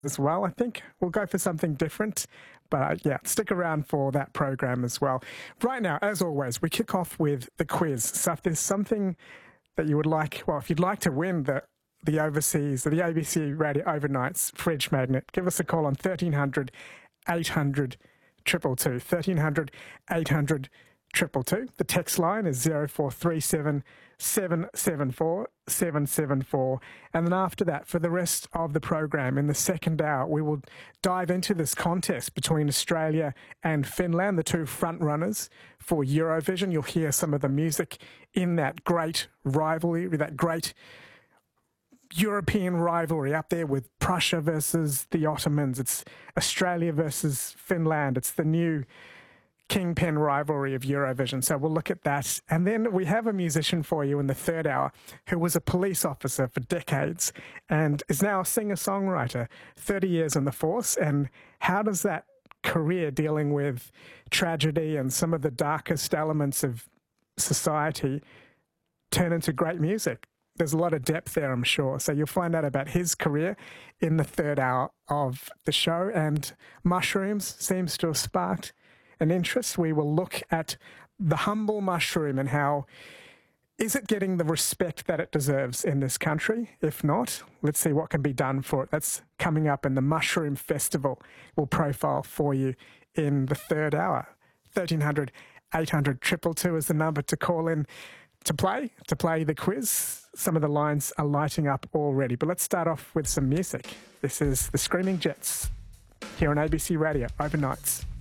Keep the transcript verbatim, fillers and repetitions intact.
as well. I think we'll go for something different, but uh, yeah, stick around for that program as well. Right now, as always, we kick off with the quiz. So if there's something that you would like, well, if you'd like to win the the overseas, the A B C Radio Overnights fridge magnet, give us a call on thirteen hundred, eight hundred, two two two, thirteen hundred, eight hundred, two two two. The text line is zero four three seven, seven seven four, seven seven four. And then after that, for the rest of the program, in the second hour, we will dive into this contest between Australia and Finland, the two front runners for Eurovision. You'll hear some of the music in that great rivalry, that great European rivalry up there with Prussia versus the Ottomans. It's Australia versus Finland. It's the new kingpin rivalry of Eurovision. So we'll look at that. And then we have a musician for you in the third hour who was a police officer for decades and is now a singer-songwriter, thirty years in the force. And how does that career dealing with tragedy and some of the darkest elements of society turn into great music? There's a lot of depth there, I'm sure. So you'll find out about his career in the third hour of the show. And mushrooms seems to have sparked an interest. We will look at the humble mushroom and how is it getting the respect that it deserves in this country? If not, let's see what can be done for it. That's coming up in the Mushroom Festival. We'll profile for you in the third hour. thirteen hundred, eight hundred, two two two is the number to call in to play, to play the quiz. Some of the lines are lighting up already, but let's start off with some music. This is the Screaming Jets here on A B C Radio Overnights.